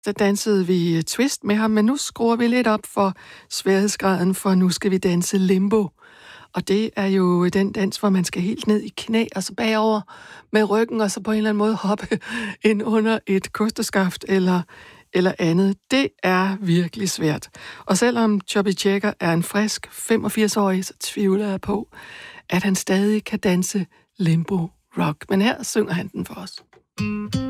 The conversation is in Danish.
Så dansede vi twist med ham, men nu skruer vi lidt op for sværhedsgraden, for nu skal vi danse limbo. Og det er jo den dans, hvor man skal helt ned i knæ og så bagover med ryggen, og så på en eller anden måde hoppe ind under et kosteskaft eller andet. Det er virkelig svært. Og selvom Chubby Checker er en frisk 85-årig, så tvivler jeg på, at han stadig kan danse limbo rock. Men her synger han den for os.